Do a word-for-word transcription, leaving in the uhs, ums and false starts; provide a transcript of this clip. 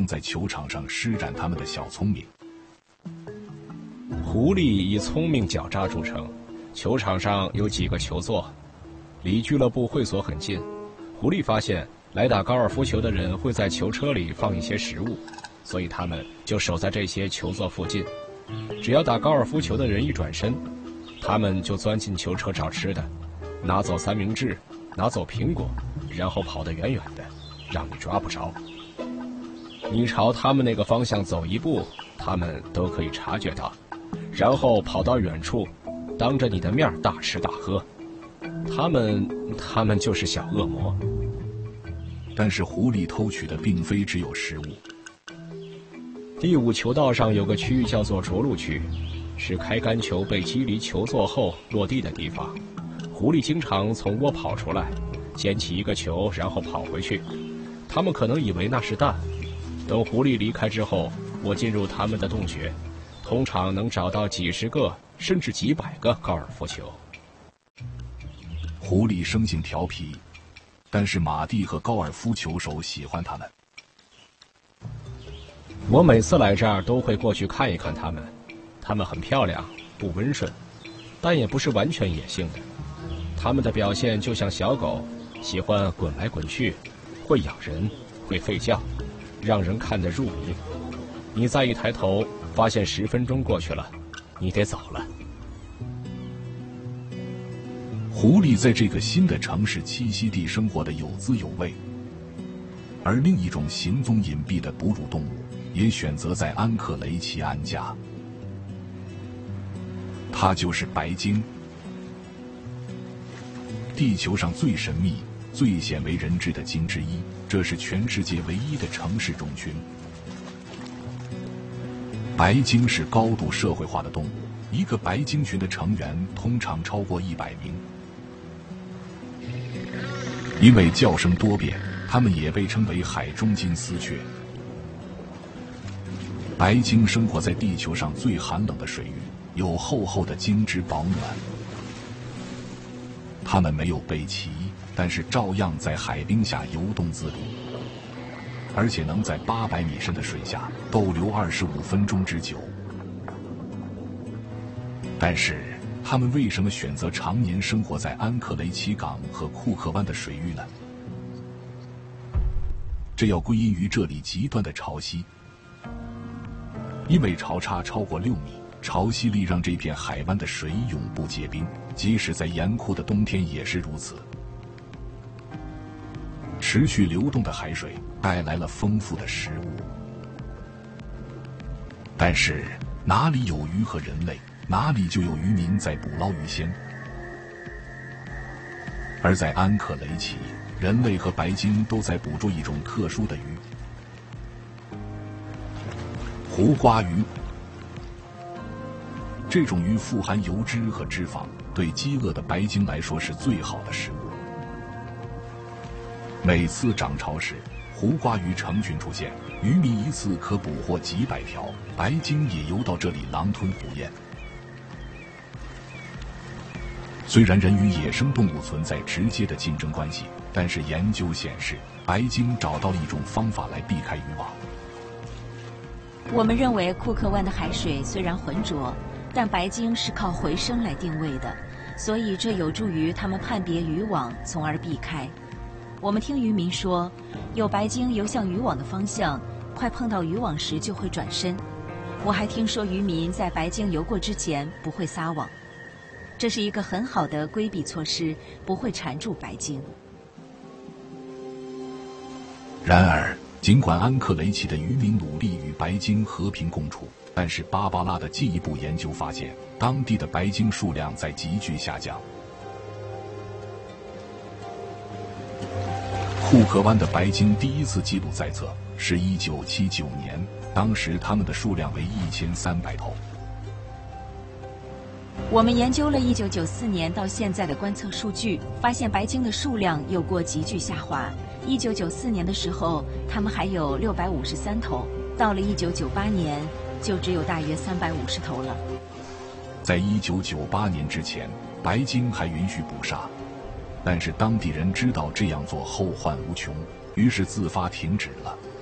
能在球场上施展他们的小聪明。 狐狸以聪明狡诈著称，球场上有几个球座，离俱乐部会所很近。狐狸发现来打高尔夫球的人会在球车里放一些食物，所以他们就守在这些球座附近。只要打高尔夫球的人一转身，他们就钻进球车找吃的，拿走三明治，拿走苹果，然后跑得远远的，让你抓不着。你朝他们那个方向走一步，他们都可以察觉到，然后跑到远处，当着你的面大吃大喝。他们，他们就是小恶魔。 但是狐狸偷取的并非只有食物。 第五球道上有个区域叫做着陆区，是开杆球被击离球座后落地的地方。狐狸经常从窝跑出来，捡起一个球，然后跑回去。他们可能以为那是蛋。等狐狸离开之后，我进入他们的洞穴，通常能找到几十个甚至几百个高尔夫球。 狐狸生性调皮，但是马蒂和高尔夫球手喜欢他们。 我每次来这儿都会过去看一看它们，它们很漂亮，不温顺，但也不是完全野性的。它们的表现就像小狗，喜欢滚来滚去，会咬人，会吠叫，让人看得入迷。你再一抬头，发现十分钟过去了，你得走了。 狐狸在这个新的城市栖息地生活得有滋有味，而另一种行踪隐蔽的哺乳动物也选择在安克雷奇安家。它就是白鲸，地球上最神秘、最鲜为人知的鲸之一。这是全世界唯一的城市种群。白鲸是高度社会化的动物，一个白鲸群的成员通常超过一百名。因为叫声多变，它们也被称为海中金丝雀。白鲸生活在地球上最寒冷的水域，有厚厚的鲸脂保暖。它们没有背鳍，但是照样在海冰下游动自如，而且能在八百米深的水下逗留二十五分钟之久。但是他们为什么选择常年生活在安克雷奇港和库克湾的水域呢？这要归因于这里极端的潮汐。因为潮差超过六米，潮汐力让这片海湾的水永不结冰，即使在严酷的冬天也是如此。持续流动的海水带来了丰富的食物，但是哪里有鱼和人类，哪里就有渔民在捕捞鱼鲜。而在安克雷奇，人类和白鲸都在捕捉一种特殊的鱼——胡瓜鱼。这种鱼富含油脂和脂肪，对饥饿的白鲸来说是最好的食物。每次涨潮时，胡瓜鱼成群出现，渔民一次可捕获几百条，白鲸也游到这里狼吞虎咽。虽然人与野生动物存在直接的竞争关系，但是研究显示，白鲸找到了一种方法来避开渔网。 我们认为库克湾的海水虽然浑浊，但白鲸是靠回声来定位的，所以这有助于它们判别渔网，从而避开。我们听渔民说，有白鲸游向渔网的方向，快碰到渔网时就会转身。我还听说渔民在白鲸游过之前不会撒网，这是一个很好的规避措施，不会缠住白鲸。 然而，尽管安克雷奇的渔民努力与白鲸和平共处，但是芭芭拉的进一步研究发现，当地的白鲸数量在急剧下降。库克湾的白鲸第一次记录在册是一九七九年，当时它们的数量为一千三百头。 我们研究了一九九四年到现在的观测数据，发现白鲸的数量有过急剧下滑。一九九四年的时候，它们还有六百五十三头，到了一九九八年，就只有大约三百五十头了。 在一九九八年之前，白鲸还允许捕杀，但是当地人知道这样做后患无穷，于是自发停止了。